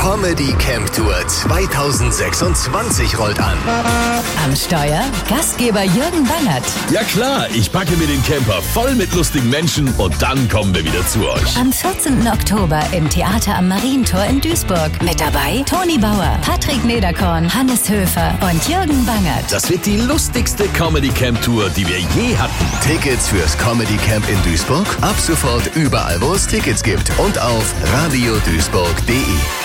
Comedy Camp Tour 2026 rollt an. Am Steuer Gastgeber Jürgen Bangert. Ja klar, ich packe mir den Camper voll mit lustigen Menschen und dann kommen wir wieder zu euch. Am 14. Oktober im Theater am Marientor in Duisburg. Mit dabei Toni Bauer, Patrick Nederkorn, Hannes Höfer und Jürgen Bangert. Das wird die lustigste Comedy Camp Tour, die wir je hatten. Tickets fürs Comedy Camp in Duisburg ab sofort überall, wo es Tickets gibt und auf radioduisburg.de.